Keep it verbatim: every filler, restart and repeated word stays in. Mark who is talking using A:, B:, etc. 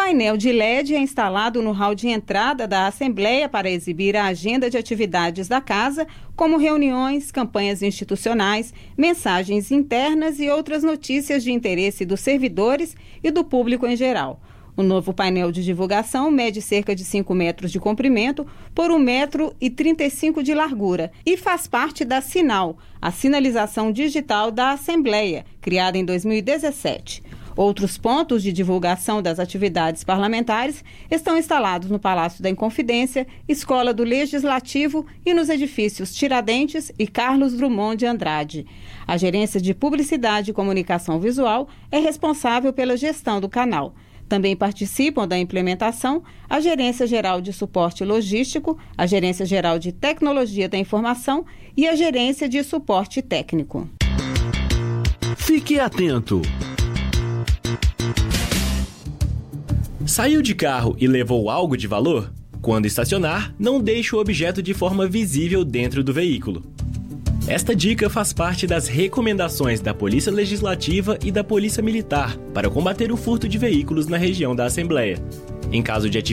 A: painel de L E D é instalado no hall de entrada da Assembleia para exibir a agenda de atividades da Casa, como reuniões, campanhas institucionais, mensagens internas e outras notícias de interesse dos servidores e do público em geral. O novo painel de divulgação mede cerca de cinco metros de comprimento por um metro e trinta e cinco de largura e faz parte da Sinal, a sinalização digital da Assembleia, criada em dois mil e dezessete. Outros pontos de divulgação das atividades parlamentares estão instalados no Palácio da Inconfidência, Escola do Legislativo e nos edifícios Tiradentes e Carlos Drummond de Andrade. A Gerência de Publicidade e Comunicação Visual é responsável pela gestão do canal. Também participam da implementação a Gerência Geral de Suporte Logístico, a Gerência Geral de Tecnologia da Informação e a Gerência de Suporte Técnico.
B: Fique atento! Saiu de carro e levou algo de valor? Quando estacionar, não deixe o objeto de forma visível dentro do veículo. Esta dica faz parte das recomendações da Polícia Legislativa e da Polícia Militar para combater o furto de veículos na região da Assembleia. Em caso de atividade